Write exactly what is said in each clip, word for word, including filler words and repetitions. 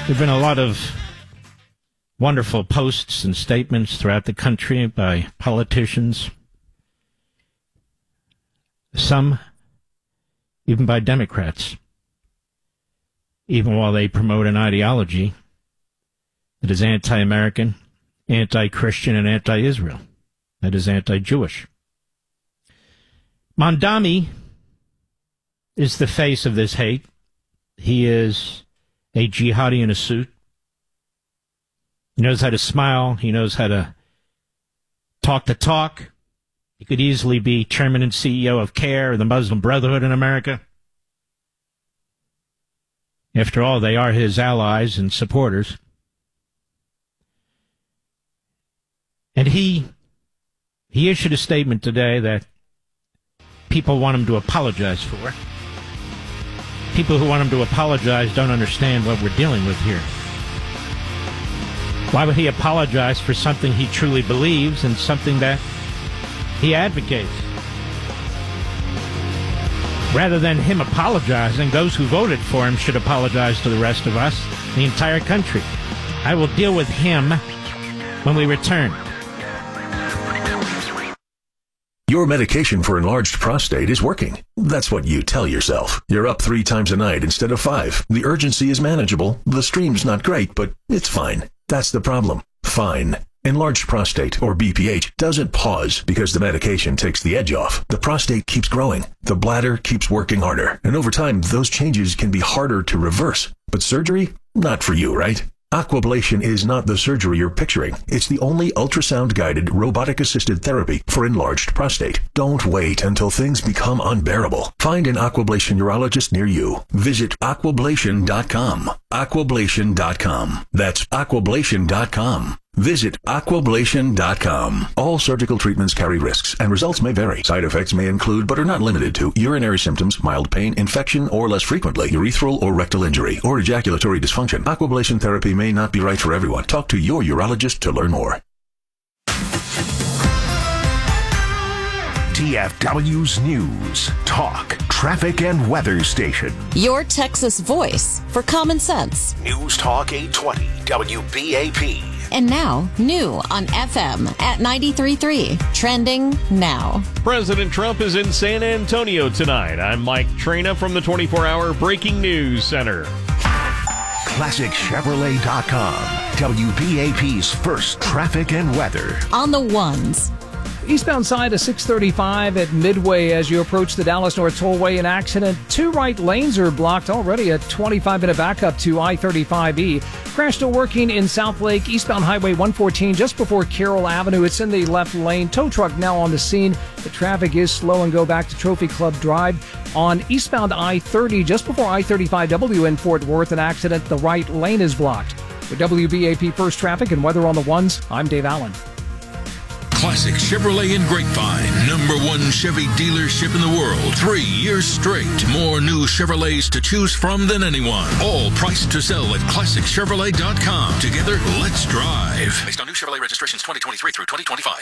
There have been a lot of wonderful posts and statements throughout the country by politicians, some even by Democrats, even while they promote an ideology that is anti-American, anti-Christian, and anti-Israel, that is anti-Jewish. Mamdani is the face of this hate. He is a jihadi in a suit. He knows how to smile. He knows how to talk the talk. He could easily be chairman and C E O of CARE, the Muslim Brotherhood in America. After all, they are his allies and supporters. And he he issued a statement today that people want him to apologize for. People who want him to apologize don't understand what we're dealing with here. Why would he apologize for something he truly believes and something that he advocates? Rather than him apologizing, those who voted for him should apologize to the rest of us, the entire country. I will deal with him when we return. Your medication for enlarged prostate is working. That's what you tell yourself. You're up three times a night instead of five. The urgency is manageable. The stream's not great, but it's fine. That's the problem. Fine. Enlarged prostate, or B P H, doesn't pause because the medication takes the edge off. The prostate keeps growing. The bladder keeps working harder. And over time, those changes can be harder to reverse. But surgery? Not for you, right? Aquablation is not the surgery you're picturing. It's the only ultrasound-guided, robotic-assisted therapy for enlarged prostate. Don't wait until things become unbearable. Find an Aquablation urologist near you. Visit aquablation dot com. aquablation dot com. That's aquablation dot com. Visit aquablation dot com. All surgical treatments carry risks, and results may vary. Side effects may include, but are not limited to, urinary symptoms, mild pain, infection, or less frequently, urethral or rectal injury, or ejaculatory dysfunction. Aquablation therapy may not be right for everyone. Talk to your urologist to learn more. T F W's News, Talk, Traffic, and Weather Station. Your Texas voice for common sense. News Talk eight twenty W B A P. And now, new on F M at ninety-three point three. Trending now. President Trump is in San Antonio tonight. I'm Mike Trina from the twenty-four hour Breaking News Center. Classic Chevrolet dot com. W B A P's first traffic and weather. On the ones. Eastbound side of six thirty-five at Midway as you approach the Dallas North Tollway. An accident. Two right lanes are blocked already. A twenty-five minute backup to I thirty-five E. Crash still working in South Lake. Eastbound Highway one fourteen just before Carroll Avenue. It's in the left lane. Tow truck now on the scene. The traffic is slow and go back to Trophy Club Drive. On eastbound I thirty just before I thirty-five W in Fort Worth. An accident. The right lane is blocked. With W B A P First Traffic and Weather on the Ones, I'm Dave Allen. Classic Chevrolet in Grapevine, number one Chevy dealership in the world. Three years straight. More new Chevrolets to choose from than anyone. All priced to sell at classic chevrolet dot com. Together, let's drive. Based on new Chevrolet registrations twenty twenty-three through twenty twenty-five.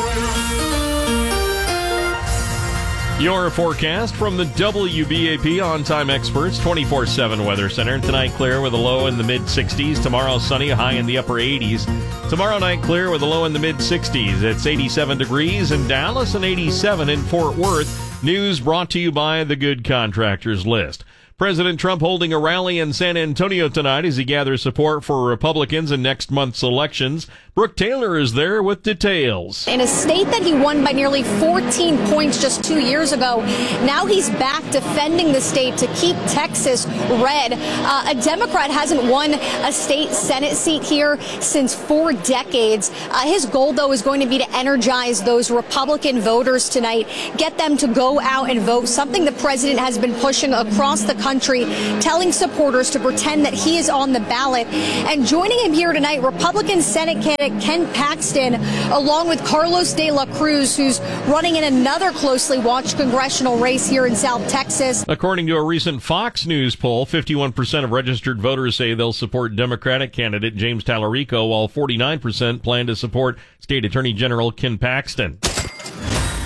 Your forecast from the W B A P On-Time Experts twenty-four seven Weather Center. Tonight clear with a low in the mid-sixties. Tomorrow sunny, a high in the upper eighties. Tomorrow night clear with a low in the mid-sixties. It's eighty-seven degrees in Dallas and eighty-seven in Fort Worth. News brought to you by the Good Contractors List. President Trump holding a rally in San Antonio tonight as he gathers support for Republicans in next month's elections. Brooke Taylor is there with details. In a state that he won by nearly fourteen points just two years ago, now he's back defending the state to keep Texas red. Uh, a Democrat hasn't won a state Senate seat here since four decades. Uh, his goal, though, is going to be to energize those Republican voters tonight, get them to go out and vote, something the president has been pushing across the country, telling supporters to pretend that he is on the ballot. And joining him here tonight, Republican Senate candidate Ken Paxton, along with Carlos de la Cruz, who's running in another closely watched congressional race here in South Texas. According to a recent Fox News poll, fifty-one percent of registered voters say they'll support Democratic candidate James Tallarico, while forty-nine percent plan to support State Attorney General Ken Paxton.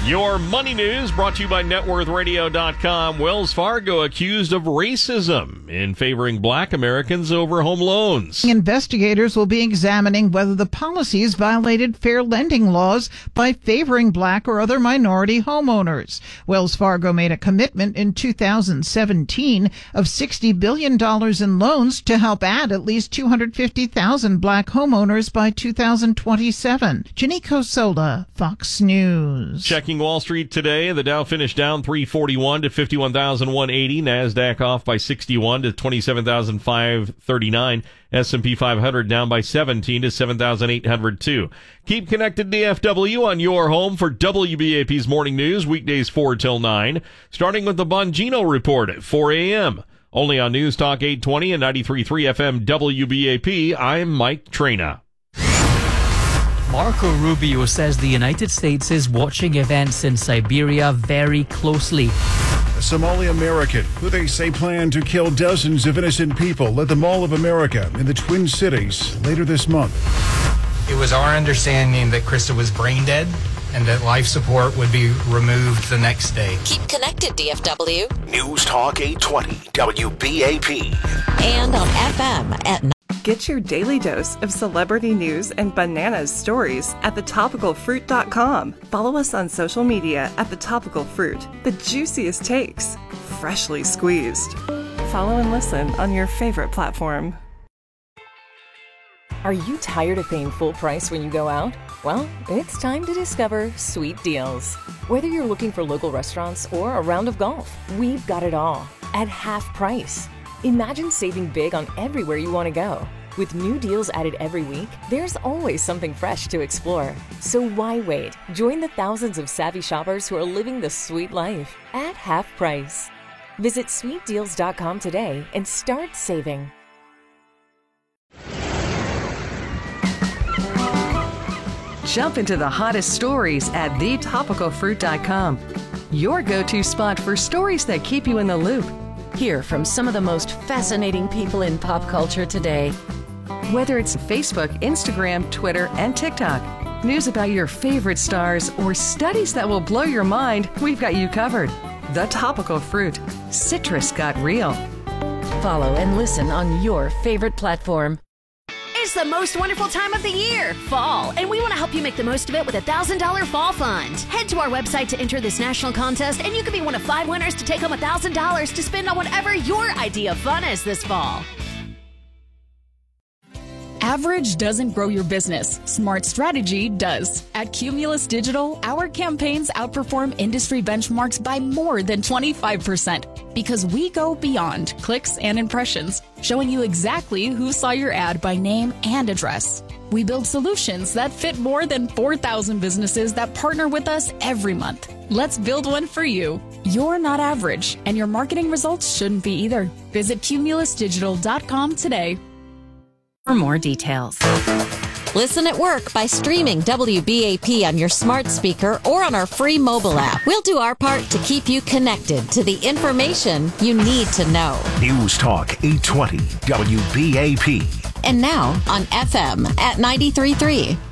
Your money news brought to you by net worth radio dot com. Wells Fargo accused of racism in favoring black Americans over home loans. Investigators will be examining whether the policies violated fair lending laws by favoring black or other minority homeowners. Wells Fargo made a commitment in two thousand seventeen of sixty billion dollars in loans to help add at least two hundred fifty thousand black homeowners by two thousand twenty-seven. Janico Sola, Fox News. Checking Wall Street today, the Dow finished down three forty-one to fifty-one thousand one hundred eighty. NASDAQ off by sixty-one to twenty-seven thousand five hundred thirty-nine. S and P five hundred down by seventeen to seven thousand eight hundred two. Keep connected D F W on your home for W B A P's Morning News, weekdays four till nine, starting with the Bongino Report at four a.m. Only on News Talk eight twenty and ninety-three point three F M W B A P. I'm Mike Trina. Marco Rubio says the United States is watching events in Siberia very closely. A Somali American who they say planned to kill dozens of innocent people led the Mall of America in the Twin Cities later this month. It was our understanding that Krista was brain dead and that life support would be removed the next day. Keep connected, D F W. News Talk eight twenty W B A P. And on F M at night. Get your daily dose of celebrity news and bananas stories at the topical fruit dot com. Follow us on social media at The Topical Fruit. The juiciest takes, freshly squeezed. Follow and listen on your favorite platform. Are you tired of paying full price when you go out? Well, it's time to discover Sweet Deals. Whether you're looking for local restaurants or a round of golf, we've got it all at half price. Imagine saving big on everywhere you want to go. With new deals added every week, there's always something fresh to explore. So why wait? Join the thousands of savvy shoppers who are living the sweet life at half price. Visit sweet deals dot com today and start saving. Jump into the hottest stories at the topical fruit dot com. Your go-to spot for stories that keep you in the loop. Hear from some of the most fascinating people in pop culture today. Whether it's Facebook, Instagram, Twitter, and TikTok, news about your favorite stars, or studies that will blow your mind, we've got you covered. The Topical Fruit. Citrus got real. Follow and listen on your favorite platform. It's the most wonderful time of the year, fall, and we want to help you make the most of it with a one thousand dollars Fall Fund. Head to our website to enter this national contest, and you can be one of five winners to take home one thousand dollars to spend on whatever your idea of fun is this fall. Average doesn't grow your business. Smart strategy does. At Cumulus Digital, our campaigns outperform industry benchmarks by more than twenty-five percent because we go beyond clicks and impressions, showing you exactly who saw your ad by name and address. We build solutions that fit more than four thousand businesses that partner with us every month. Let's build one for you. You're not average, and your marketing results shouldn't be either. Visit cumulus digital dot com today. For more details. Listen at work by streaming W B A P on your smart speaker or on our free mobile app. We'll do our part to keep you connected to the information you need to know. News Talk eight twenty W B A P. And now on F M at ninety-three point three.